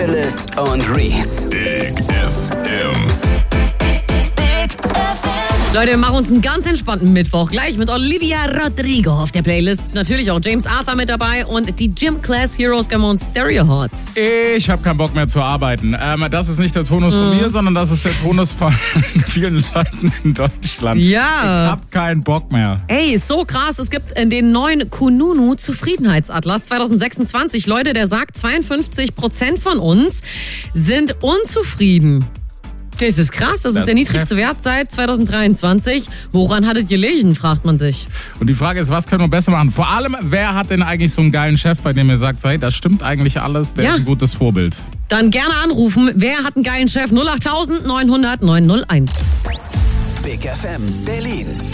Willis und Reese. Big FM. Leute, wir machen uns einen ganz entspannten Mittwoch. Gleich mit Olivia Rodrigo auf der Playlist. Natürlich auch James Arthur mit dabei und die Gym Class Heroes können wir uns Stereo Hearts. Ich habe keinen Bock mehr zu arbeiten. Das ist nicht der Tonus von mir, sondern das ist der Tonus von vielen Leuten in Deutschland. Ja. Ich habe keinen Bock mehr. Ey, so krass. Es gibt den neuen Kununu Zufriedenheitsatlas 2026. Leute, der sagt, 52% von uns sind unzufrieden. Das ist krass, das ist der niedrigste Wert seit 2023. Woran hattet ihr gelegen, fragt man sich. Und die Frage ist, was können wir besser machen? Vor allem, wer hat denn eigentlich so einen geilen Chef, bei dem ihr sagt, hey, das stimmt eigentlich alles, der ist ein gutes Vorbild? Dann gerne anrufen. Wer hat einen geilen Chef? 08000 900 901. Big FM Berlin.